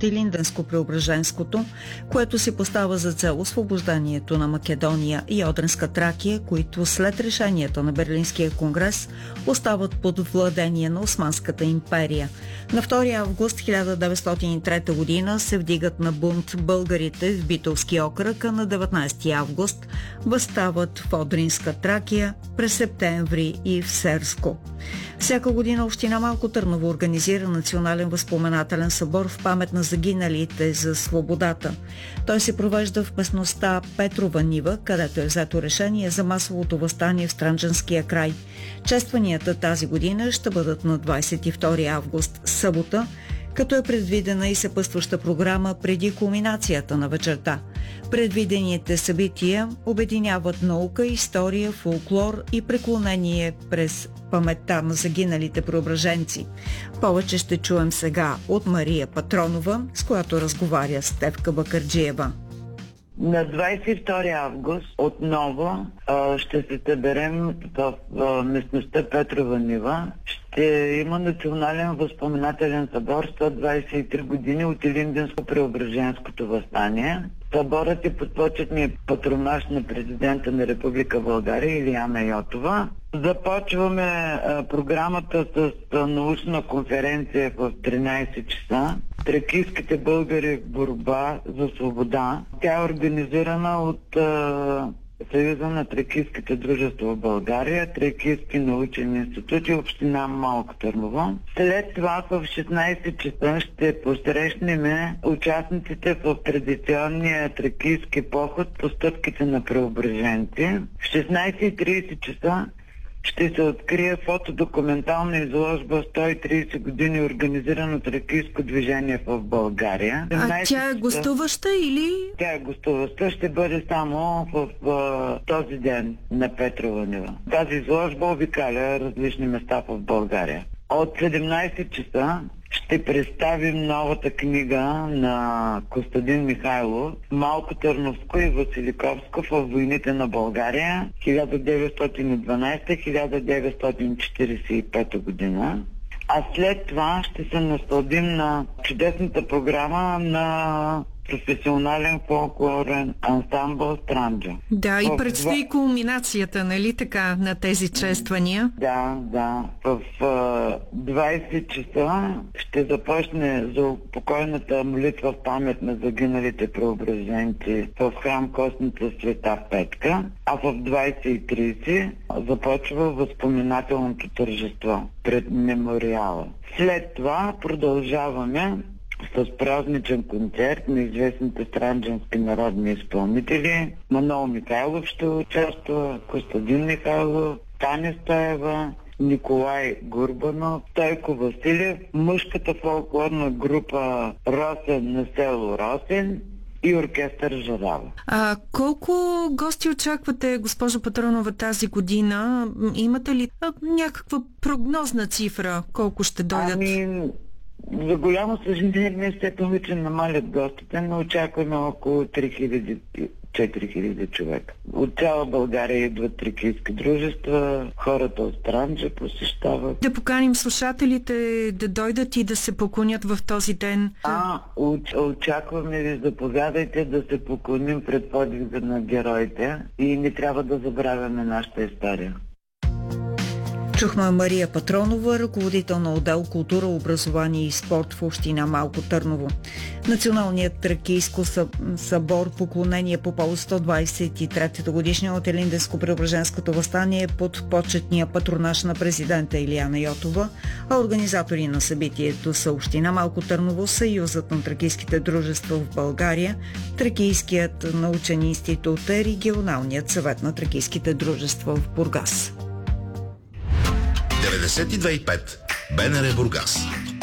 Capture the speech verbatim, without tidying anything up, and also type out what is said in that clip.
Илинденско-Преображенското, което си поставя за цел освобождението на Македония и Одринска Тракия, които след решенията на Берлинския конгрес остават под владение на Османската империя. На втори август хиляда деветстотин и трета година се вдигат на бунт българите в Битолски окръг, а на деветнайсети август възстават в Одринска Тракия, през септември и в Серско. Всяка година община Малко Търново организира национален възпоменателен събор в памет на загиналите за свободата. Той се провежда в местността Петрова нива, където е взето решение за масовото въстание в Странджанския край. Честванията тази година ще бъдат на двайсет и втори август, събота, като е предвидена и съпътстваща програма преди кулминацията на вечерта. Предвидените събития обединяват наука, история, фолклор и преклонение през паметта на загиналите преображенци. Повече ще чуем сега от Мария Патронова, с която разговаря Стефка Бакърджиева. На двайсет и втори август отново а, ще се съберем в а, местността Петрова нива. Ще има национален възпоменателен събор сто двайсет и три години от Илинденско-Преображенското въстание. Съборът е под почетния патронаж на президента на Република България Илияна Йотова. Започваме а, програмата с а, научна конференция в тринайсет часа. Тракийските българи в борба за свобода. Тя е организирана от а, Съюза на тракийските дружества в България, Тракийски научен институт и община Малко Търново. След това в шестнайсет часа ще посрещнем участниците в традиционния тракийски поход по стъпките на преображенци. В шестнайсет и трийсет часа ще се открие фотодокументална изложба сто и трийсет години организирано тракийско движение в България. А тя е гостуваща или? Тя е гостуваща, ще бъде само в, в, в този ден на Петрова нива. Тази изложба обикаля различни места в България. От седемнайсет часа ще представим новата книга на Костадин Михайлов "Малко Търновско и Василиковско във войните на България хиляда деветстотин и дванайсета - хиляда деветстотин четирийсет и пета година. А след това ще се насладим на чудесната програма на професионален фолклорен ансамбъл Странджа. Да, и предстои два... кулминацията, нали така, на тези чествания? Да, да. В uh, двайсет часа ще започне за упокойната молитва в памет на загиналите преображенци в храм Костница Света Петка, а в двайсет и трийсет започва възпоменателното тържество пред мемориала. След това продължаваме с празничен концерт на известните странджански народни изпълнители. Манол Михайлов ще участва, Костадин Михайлов, Таня Стоева, Николай Гурбанов, Стойко Василев, мъжката фолклорна група Росен на село Росен и оркестър Жадава. А колко гости очаквате, госпожо Патронова, тази година? Имате ли а, някаква прогнозна цифра, колко ще дойдат? Ами, за голямо съжаление се повече намалят гостите, но очакваме около три хиляди - четири хиляди човека. От цяла България идват тракийски дружества, хората от Странджа посещават. Да поканим слушателите да дойдат и да се поклонят в този ден. А, очакваме ви, заповядайте да се поклоним пред подвига на героите и не трябва да забравяме нашата история. Чухме Мария Патронова, ръководител на отдел култура, образование и спорт в община Малко Търново. Националният тракийско събор поклонение по повод сто двайсет и третата годишния от Илинденско-Преображенското въстание е под почетния патронаж на президента Илияна Йотова, а организатори на събитието са община Малко Търново, Съюзът на тракийските дружества в България, Тракийският научен институт и Регионалният съвет на тракийските дружества в Бургас. деветдесет и две и пет БНР Бургас.